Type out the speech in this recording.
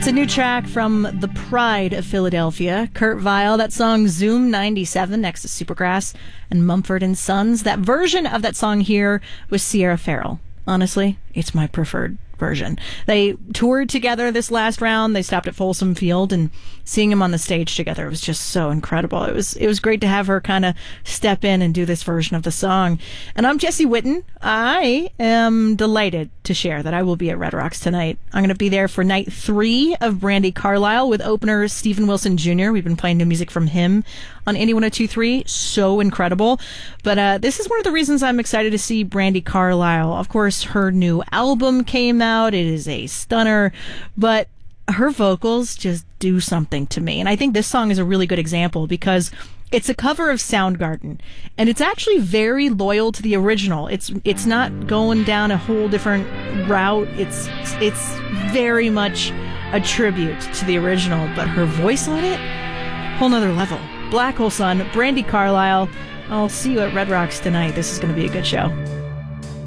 It's a new track from the Pride of Philadelphia, Kurt Vile. That song, Zoom 97, next to Supergrass and Mumford & Sons. That version of that song here was Sierra Farrell. Honestly, it's my preferred version. They toured together this last round. They stopped at Folsom Field, and seeing him on the stage together was just so incredible. It was great to have her kind of step in and do this version of the song. And I'm Jessie Whitten. I am delighted to share that I will be at Red Rocks tonight. I'm going to be there for night 3 of Brandi Carlile with opener Steven Wilson Jr. We've been playing new music from him on Indie 102.3. So incredible. But this is one of the reasons I'm excited to see Brandi Carlile. Of course, her new album came out. It is a stunner, but her vocals just do something to me. And I think this song is a really good example because it's a cover of Soundgarden, and it's actually very loyal to the original. It's not going down a whole different route. It's very much a tribute to the original, but her voice on it, whole nother level. Black Hole Sun, Brandi Carlile. I'll see you at Red Rocks tonight. This is going to be a good show.